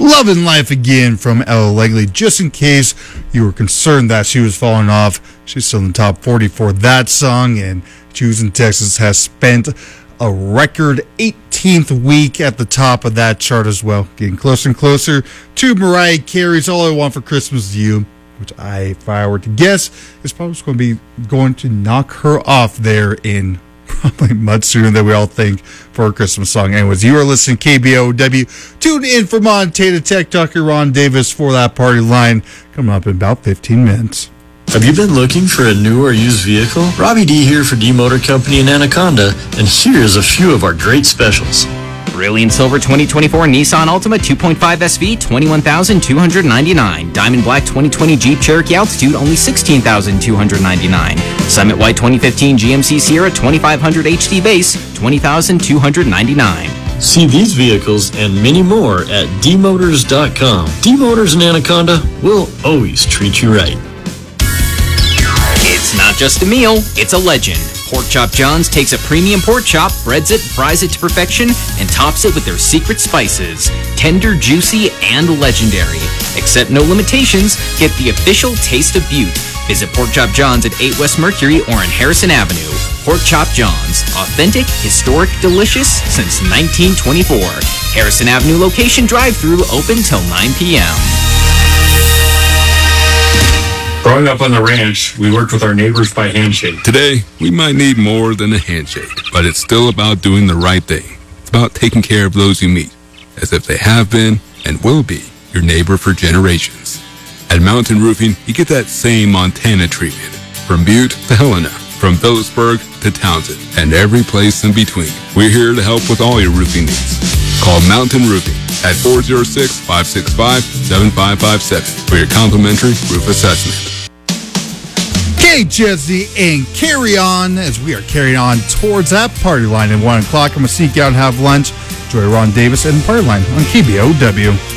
Loving Life Again from Ella Langley. Just in case you were concerned that she was falling off, she's still in the top 40 for that song, and Choosing Texas has spent a record 18th week at the top of that chart as well. Getting closer and closer to Mariah Carey's All I Want for Christmas Is You, which if I were to guess, is probably going to knock her off there in probably much sooner than we all think for a Christmas song. Anyways, you are listening to KBOW. Tune in for Montana Tech Talker Ron Davis for that party line coming up in about 15 minutes. Have you been looking for a new or used vehicle? Robbie D here for D Motor Company in Anaconda, and here's a few of our great specials. Brilliant Silver 2024 Nissan Altima 2.5 SV, $21,299. Diamond Black 2020 Jeep Cherokee Altitude, only $16,299. Summit White 2015 GMC Sierra 2500 HD Base, $20,299. See these vehicles and many more at dmotors.com. D Motors in Anaconda will always treat you right. It's not just a meal, it's a legend. Pork Chop John's takes a premium pork chop, breads it, fries it to perfection, and tops it with their secret spices. Tender, juicy, and legendary. Accept no limitations, get the official taste of Butte. Visit Pork Chop John's at 8 West Mercury or on Harrison Avenue. Pork Chop John's. Authentic, historic, delicious since 1924. Harrison Avenue location drive-thru open till 9 p.m. Growing up on the ranch, we worked with our neighbors by handshake. Today, we might need more than a handshake, but it's still about doing the right thing. It's about taking care of those you meet, as if they have been and will be your neighbor for generations. At Mountain Roofing, you get that same Montana treatment. From Butte to Helena, from Phillipsburg to Townsend, and every place in between. We're here to help with all your roofing needs. Call Mountain Roofing at 406-565-7557 for your complimentary roof assessment. Hey, Jesse, and carry on as we are carrying on towards that party line at 1 o'clock. I'm going to sneak out and have lunch. Enjoy Ron Davis and the party line on KBOW.